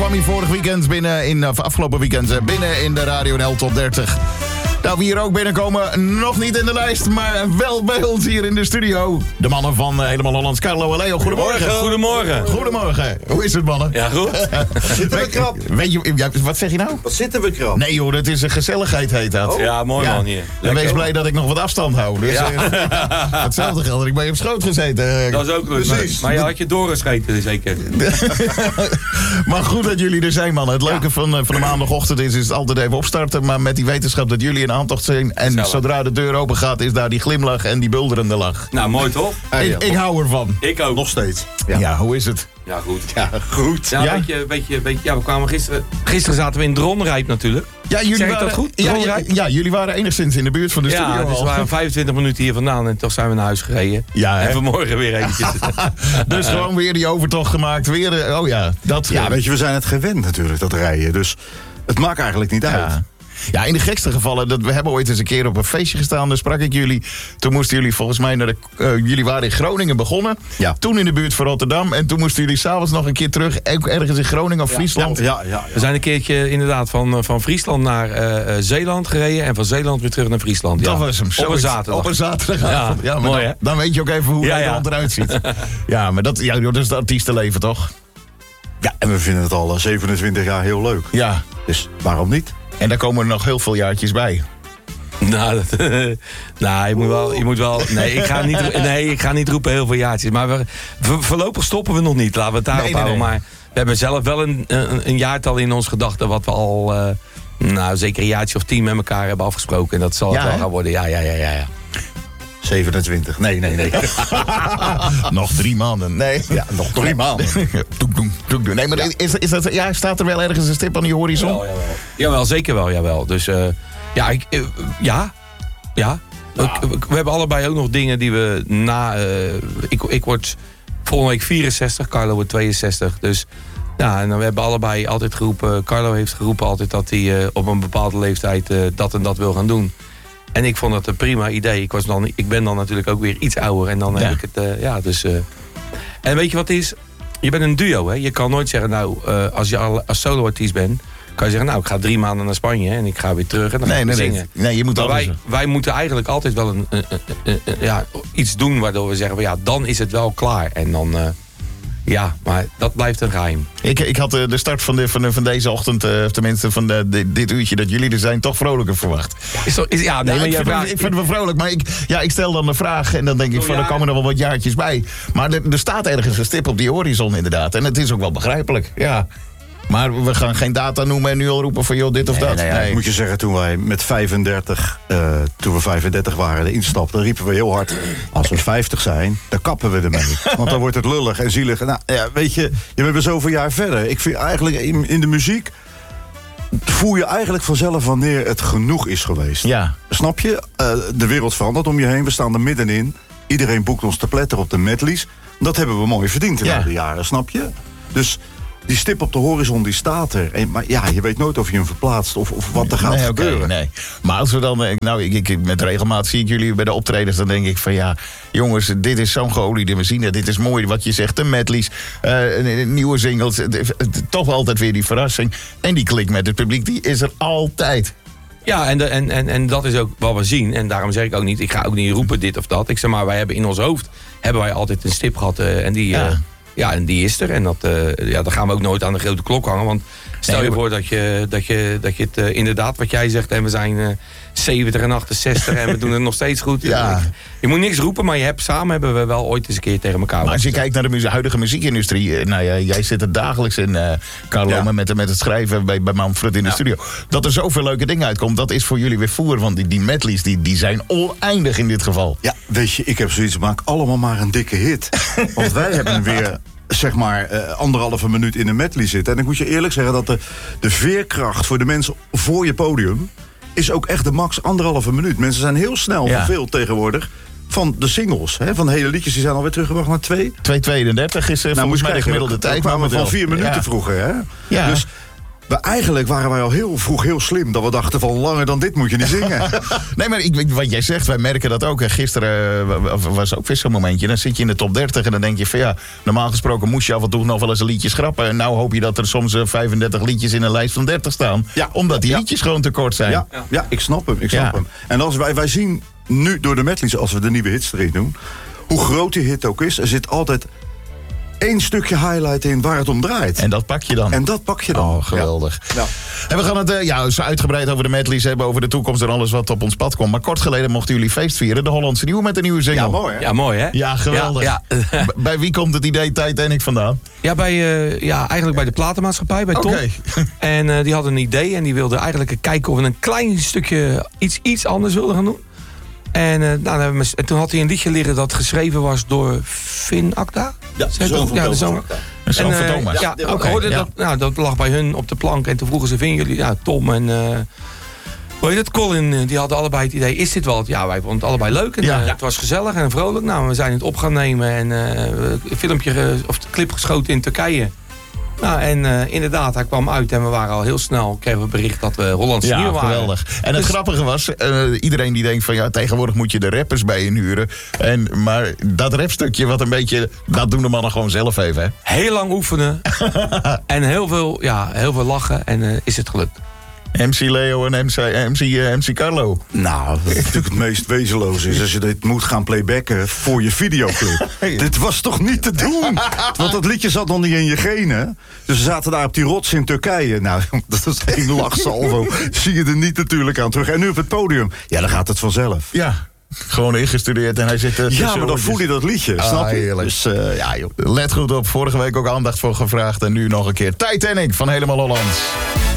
kwam hier vorig weekend afgelopen weekend binnen in de Radio NL Top 30. Nou, wie hier ook binnenkomen, nog niet in de lijst, maar wel bij ons hier in de studio. De mannen van Helemaal Hollands, Carlo en Leo. Goedemorgen. Goedemorgen. Goedemorgen. Hoe is het, mannen? Ja, goed. Zitten we krap? Weet je, wat zeg je nou? Wat zitten we krap? Nee joh, dat is een gezelligheid heet dat. Oh. Ja, mooi man hier. En wees blij dat ik nog wat afstand hou. Dus, hetzelfde geldt, ik ben je op schoot gezeten. Dat is ook leuk. Precies. Maar je had je doorgescheten zeker. Maar goed dat jullie er zijn, mannen. Het leuke van de maandagochtend is het altijd even opstarten. Maar met die wetenschap dat jullie in aantocht zijn. En Gezellig. Zodra de deur open gaat, is daar die glimlach en die bulderende lach. Nou, mooi toch? Ik hou ervan. Ik ook. Nog steeds. Ja, hoe is het? Ja, goed. Ja, goed. Ja, Ja? we kwamen gisteren zaten we in Dronrijp natuurlijk. Ja, jullie Zeg ik waren, dat goed? Ja, jullie waren enigszins in de buurt van de studio. Ja, dus al. we waren 25 minuten hier vandaan en toch zijn we naar huis gereden. Ja, hè? En vanmorgen weer eventjes. Dus gewoon weer die overtocht gemaakt. Weer, Ja, weet je, we zijn het gewend natuurlijk, dat rijden. Dus het maakt eigenlijk niet uit. Ja. Ja, in de gekste gevallen, we hebben ooit eens een keer op een feestje gestaan, daar sprak ik jullie. Toen moesten jullie volgens mij jullie waren in Groningen begonnen. Ja. Toen in de buurt van Rotterdam. En toen moesten jullie s'avonds nog een keer terug, ergens in Groningen of Friesland. Ja. We zijn een keertje inderdaad van Friesland naar Zeeland gereden en van Zeeland weer terug naar Friesland. Dat Ja. was hem. Op een zoiets. zaterdag. Op een zaterdagavond. Ja, maar mooi, hè? dan weet je ook even hoe Ja, Nederland ja. eruit ziet. Ja, maar dat is het artiestenleven toch? Ja, en we vinden het al 27 jaar heel leuk. Ja. Dus waarom niet? En daar komen er nog heel veel jaartjes bij. Nou, je moet wel. Nee, ik ga niet roepen heel veel jaartjes. Maar voorlopig stoppen we nog niet. Laten we het daarop houden. Nee. Maar we hebben zelf wel een jaartal in ons gedachten. Wat we al zeker een jaartje of 10 met elkaar hebben afgesproken. En dat zal het wel gaan worden. Ja. 27. Nee. Nog 3 maanden. Nee. Ja, nog 3 maanden. Doek. Nee, maar is dat, staat er wel ergens een stip aan die horizon? Jawel, zeker wel. Jawel. Dus ja. We hebben allebei ook nog dingen die we na... Ik word volgende week 64, Carlo wordt 62. Dus ja, en we hebben allebei altijd geroepen... Carlo heeft geroepen altijd dat hij op een bepaalde leeftijd dat en dat wil gaan doen. En ik vond dat een prima idee. Ik ben dan natuurlijk ook weer iets ouder. En dan heb ik het... En weet je wat het is? Je bent een duo, hè? Je kan nooit zeggen, als je als solo-artiest bent... kan je zeggen, ik ga 3 maanden naar Spanje... en ik ga weer terug en dan ga ik zingen. Nee, je moet maar wij moeten eigenlijk altijd wel iets doen... waardoor we zeggen, dan is het wel klaar. En dan... maar dat blijft een geheim. Ik had de start van deze ochtend, tenminste van dit uurtje dat jullie er zijn, toch vrolijker verwacht. Ik vind het wel vrolijk, maar ik stel dan de vraag en dan denk ik er komen er wel wat jaartjes bij. Maar er staat ergens een stip op die horizon inderdaad. En het is ook wel begrijpelijk, ja. Maar we gaan geen data noemen en nu al roepen van joh, dit of dat. Nee. Moet je zeggen, toen wij met 35, toen we 35 waren, instapten, riepen we heel hard... als we 50 zijn, dan kappen we ermee. Want dan wordt het lullig en zielig. Nou, ja, weet je, we hebben zoveel jaar verder. Ik vind eigenlijk in de muziek... voel je eigenlijk vanzelf wanneer het genoeg is geweest. Ja. Snap je? De wereld verandert om je heen, we staan er middenin. Iedereen boekt ons te pletter op de medleys. Dat hebben we mooi verdiend in al die jaren, snap je? Dus... die stip op de horizon, die staat er. Maar ja, je weet nooit of je hem verplaatst of wat er gaat gebeuren. Nee. Maar als we dan... met regelmaat zie ik jullie bij de optredens... dan denk ik van jongens, dit is zo'n geoliede machine. Dit is mooi wat je zegt, de medleys, nieuwe singles. Toch altijd weer die verrassing. En die klik met het publiek, die is er altijd. Ja, en dat is ook wat we zien. En daarom zeg ik ook niet, ik ga ook niet roepen dit of dat. Ik zeg maar, wij hebben in ons hoofd... hebben wij altijd een stip gehad en die... Ja, en die is er. En dan gaan we ook nooit aan de grote klok hangen. Want stel je voor dat je het inderdaad, wat jij zegt... en we zijn 70 en 68 en we doen het nog steeds goed. Ja. Je moet niks roepen, maar samen hebben we wel ooit eens een keer tegen elkaar... Maar als je kijkt naar de huidige muziekindustrie... jij zit er dagelijks in, Carlo, met het schrijven bij Manfred in de studio. Dat er zoveel leuke dingen uitkomt, dat is voor jullie weer voer. Want die medleys, die zijn oneindig in dit geval. Ja, weet je, ik heb zoiets, maak allemaal maar een dikke hit. Want wij hebben weer... zeg maar 1,5 minuut in een medley zitten. En ik moet je eerlijk zeggen dat de veerkracht voor de mensen voor je podium... is ook echt de max 1,5 minuut. Mensen zijn heel snel verveeld tegenwoordig van de singles. Hè? Van de hele liedjes, die zijn alweer teruggebracht naar 2. 2:32 is volgens mij de gemiddelde tijd. We kwamen van 4 minuten vroeger. Hè? Ja. Dus Eigenlijk waren wij al heel vroeg heel slim. Dat we dachten van langer dan dit moet je niet zingen. Nee, maar wat jij zegt, wij merken dat ook. Gisteren was ook weer zo'n momentje. Dan zit je in de top 30 en dan denk je van ja, normaal gesproken moest je af en toe nog wel eens een liedje schrappen. En nou hoop je dat er soms 35 liedjes in een lijst van 30 staan. Ja. Omdat die liedjes gewoon te kort zijn. Ja, ik snap hem. En als wij zien nu door de medleys, als we de nieuwe hits erin doen, hoe groot die hit ook is, er zit altijd 1 stukje highlight in waar het om draait. En dat pak je dan. Oh, geweldig. Ja. En we gaan het zo uitgebreid over de medleys hebben, over de toekomst en alles wat op ons pad komt. Maar kort geleden mochten jullie feest vieren. De Hollandse Nieuwe met een nieuwe single. Ja, mooi hè? Ja, mooi hè? Ja, geweldig. Ja. Bij wie komt het idee Titanic vandaan? Ja, eigenlijk bij de platenmaatschappij, bij Tom. En die had een idee en die wilde eigenlijk kijken of we een klein stukje iets anders wilden gaan doen. En toen had hij een liedje liggen dat geschreven was door Finn Akda. Ja, de zoon van Thomas. Ik hoorde dat lag bij hun op de plank. En toen vroegen ze, vinden jullie, Tom en hoe heet het, Colin, die hadden allebei het idee, is dit wat? Ja, wij vonden het allebei leuk. En het was gezellig en vrolijk. Nou, we zijn het op gaan nemen en een filmpje of de clip geschoten in Turkije. Nou, en inderdaad, hij kwam uit en we waren al heel snel, kregen we bericht dat we Hollandse Nieuwe waren. Geweldig. En het grappige was, iedereen die denkt van ja, tegenwoordig moet je de rappers bij je huren. Maar dat rapstukje wat een beetje, dat doen de mannen gewoon zelf even. Hè? Heel lang oefenen en heel veel lachen en is het gelukt. MC Leo en MC Carlo. Nou, dat is natuurlijk het meest wezenloze is als je dit moet gaan playbacken voor je videoclip. Dit was toch niet te doen? Want dat liedje zat nog niet in je genen. Dus we zaten daar op die rots in Turkije. Nou, dat is één lachsalvo. Zie je er niet natuurlijk aan terug. En nu op het podium. Ja, dan gaat het vanzelf. Ja. Gewoon ingestudeerd en hij zit ja, maar dan voel je dat liedje, snap je? Dus, joh. Let goed op, vorige week ook aandacht voor gevraagd. En nu nog een keer Titanic van Helemaal Hollands.